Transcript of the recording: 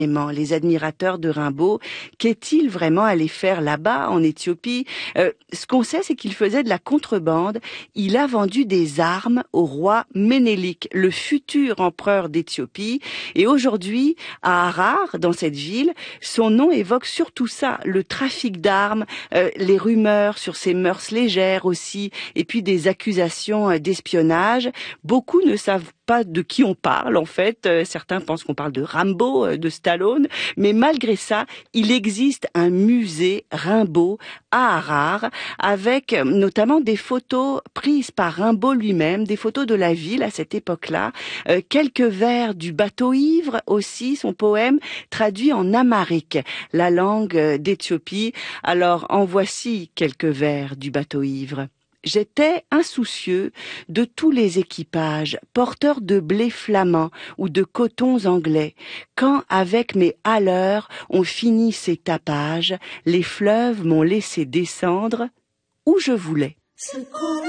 les admirateurs de Rimbaud. Qu'est-il vraiment allé faire là-bas, en Éthiopie? Ce qu'on sait, c'est qu'il faisait de la contrebande. Il a vendu des armes au roi Ménélik, le futur empereur d'Éthiopie. Et aujourd'hui, à Harar, dans cette ville, son nom évoque surtout ça, le trafic d'armes, les rumeurs sur ses mœurs légères aussi, et puis des accusations d'espionnage. Beaucoup ne savent pas de qui on parle, en fait. Certains pensent qu'on parle de Rimbaud, de Stallone, mais malgré ça, il existe un musée Rimbaud à Harar, avec notamment des photos prises par Rimbaud lui-même, des photos de la ville à cette époque-là, quelques vers du bateau ivre aussi, son poème traduit en amharique, la langue d'Éthiopie. Alors, en voici quelques vers du bateau ivre. J'étais insoucieux de tous les équipages, porteurs de blé flamand ou de cotons anglais, quand avec mes haleurs on finit ces tapages, les fleuves m'ont laissé descendre où je voulais.